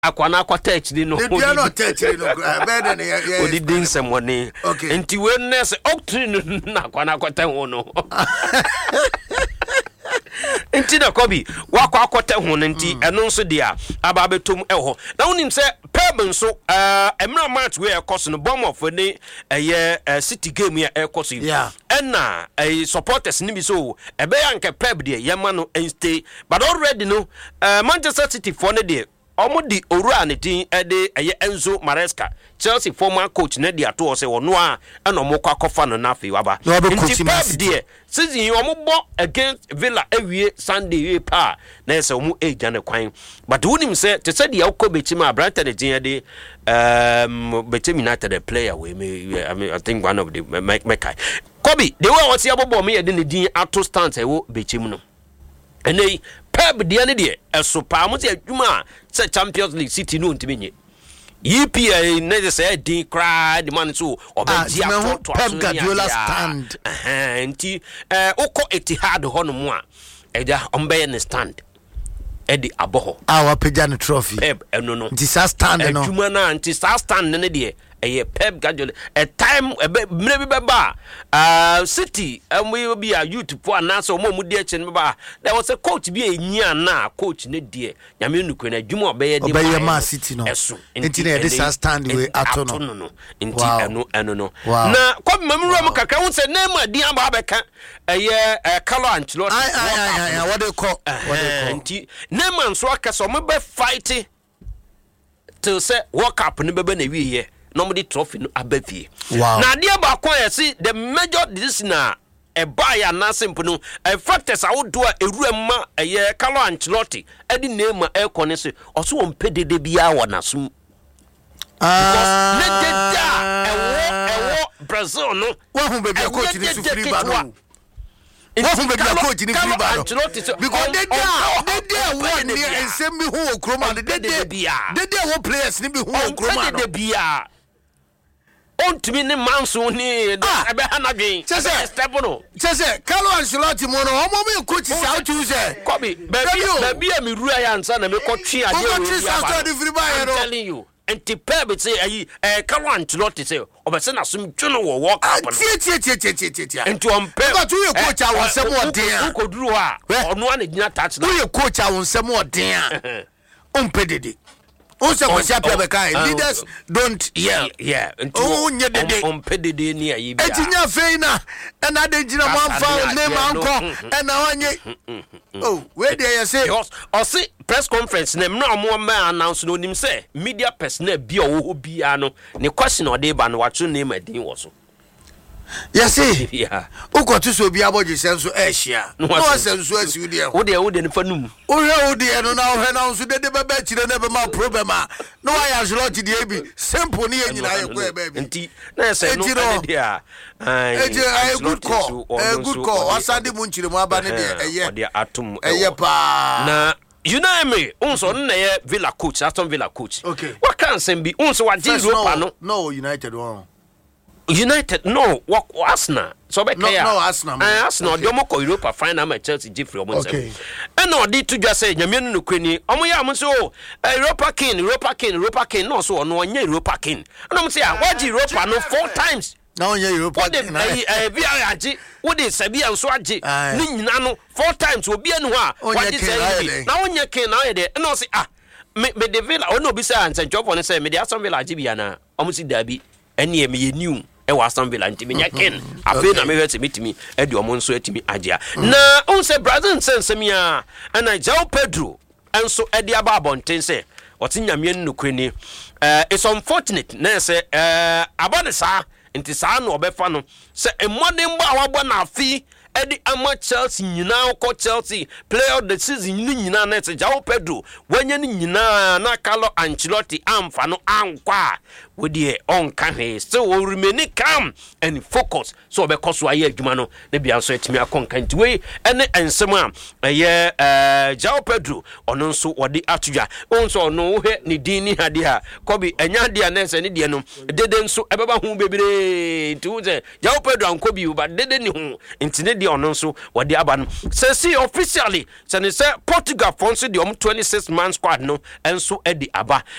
akwana kwata achiri no They not touching no. Better than odi din semone enti wenness octrine na akwana kwata ho no enti na Kobe wakwa akwata ho no enti eno nso dia aba betom eho na wonim se Peb nso emra match we ekoso no bomb of ni City game ya ekoso na supporters ni bi so ebe ya nke Pep de yema no stay but already no Manchester City for ne de omudi owura ne tin de Enzo Maresca Chelsea former coach ne de ato se wono a na omokwa kofa no na afi waba nti Pep de season ombo against Villa ewie Sunday pa na ese omu age na kwan but wonim se te se de akobechima Brighton de tin de Betem United player we I think one of the Mekai Kobe the way what's abobo me de ne din ato stance wo Bechem no ene Pep de ne de eso pa mo se adwuma se Champions League City no ntimi nye EPA ne se din cry the man so obeji ato Pep Guardiola stand enti ukọ Etihad ho no mo a eja ombe ne stand edi aboho our pejana trophy Pep eno no nti sa stand no adwuma na nti sa stand ne de Pep Guardiola a time maybe beba City we be a youth for na so mo de eche beba there was a coach be enyi na coach ne de nyame nuku na adwuma obeye de Man City no nti na this stand we ato no nti eno no na Kobe mamuru mo kakra won se na ma din aba beka Carlo Ancelotti what they call nti na man so aka so mo be fight till say World Cup ne beba na wi here normally trophy no abafie na dia ba kwa yesi the major this na e buy na simple no factors awodo a eruama Carlo Ancelotti edi name e kone se oso won pedede bia wo naso because ne deda ewo Brazil no wo hu be coach ni su free ba no wo hu be coach ni free ba no because deda wo ni ensem bi hu okroma deda wo players ni bi hu okroma no bia ontumi ne manso ni ebe hanadwen step no sese Carlo Ancelotti mo no omo me coach sa tu se Kobe baby a me rua ya nsa na me kotwe ade we I'm telling you enti Pep say Carlo Ancelotti say obese na som dwono wo World Cup no tie enti on Pep but you coach a won sem odin a koduru a ono a na gina touch na you coach a won sem odin a ompedede also leaders don't pedede ni ayi bia etinya feina and adejina manfa name anko and onye where dey you say or see press conference na mna omo ma announce no nim say media personnel bia wo bia no ne question o dey ba no wacho name adin wo so yes uko to so bia boje senso ehia no senso asiu de wo de ne fanum wo de no na wo na so de baba chire na be ma problem a no why Ancelotti de bi simple ni nyina ye ko e ba bi nti na say no dia good call wasade mu nchire mu aba ne de eye pa na you know me unso na ye Villa coach Aston Villa coach what can say be unso wa ji Europa no United one United no what Arsenal so be clear no Arsenal domo ko Europa final match Chelsea Jeffrey omo say and no dey to just say nyame no kwani omo ya mo so Europa king no so no nya Europa king and I'm say what Europa no 4 times now nya Europa king via agi wo dey sabi anso agi ni nyina no 4 times obi anu a what dey say na onya king na ye dey no say me de Villa ono bi say anse job on say me dey Aston Villa agi bia na omo si dabi ene me ye new e wa Aston Villa ntimi nya ken afi na me hwete mitimi e de omo nso atimi agea na on say Brazil sensem ya na João Pedro enso e de aba abonten say otinyame nnukweni it's unfortunate na say abane sa nti sa na obefa no say emodem ba awabo na afi edi ama Chelsea nyina ko Chelsea player of the season nyina na say João Pedro wanya nyina na Carlo Ancelotti amfa no ankwa we dey on kan he still will remain calm and focus so be koso aye adwuma no na bia so etimi akonkan ti we ene ensem a ye João Pedro ono nso wode atudwa onso ono he ne din ni hade ha Kobe enya de na se ne de no dede nso ebeba hu bebere nti wo ze João Pedro ankobi u ba dede ni hu nti ne de ono nso wode aba no se see officially se ne se Portugal fonso de 26 man squad no enso e de aba